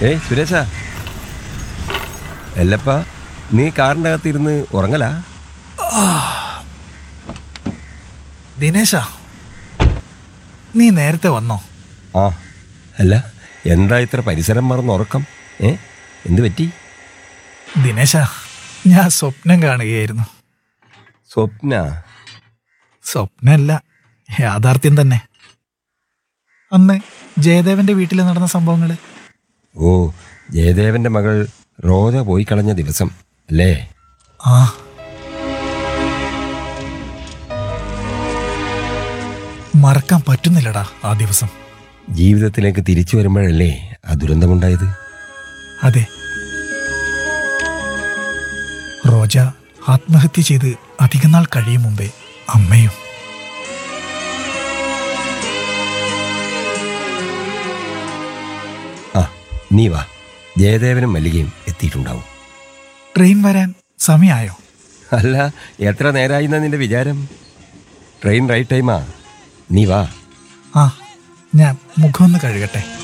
ഏയ് സുരേഷാ, എല്ലപ്പാ നീ കാറിൻ്റെ അകത്തിരുന്ന് ഉറങ്ങലാ? ദിനേശ, നീ നേരത്തെ വന്നോ? ആ, അല്ല എന്താ ഇത്ര പരിസരം മറന്ന് ഉറക്കം? എന്ത് പറ്റി? ദിനേശ, ഞാൻ സ്വപ്നം കാണുകയായിരുന്നു. സ്വപ്നമല്ല, യാഥാർത്ഥ്യം തന്നെ. അന്ന് ജയദേവന്റെ വീട്ടിൽ നടന്ന സംഭവങ്ങൾ. ഓ, ജയദേവന്റെ മകൾ റോജ പോയി കളഞ്ഞ ദിവസം അല്ലേ? ആ, മറക്കാൻ പറ്റുന്നില്ലടാ ആ ദിവസം. ജീവിതത്തിലേക്ക് തിരിച്ചു വരുമ്പോഴല്ലേ ആ ദുരന്തമുണ്ടായത്? അതെ, റോജ ആത്മഹത്യ ചെയ്ത് അധികം നാൾ കഴിയും മുമ്പേ അമ്മയും. ആ, നീ വാ, ജയദേവനും മല്ലികയും എത്തിയിട്ടുണ്ടാവും. ട്രെയിൻ വരാൻ സമയമായോ? അല്ല, എത്ര നേരമായിന്നാ നിന്റെ വിചാരം? ട്രെയിൻ റൈറ്റ് ടൈമാ. നീ വാ. ആ, ഞാൻ മുഖമൊന്ന് കഴുകട്ടെ.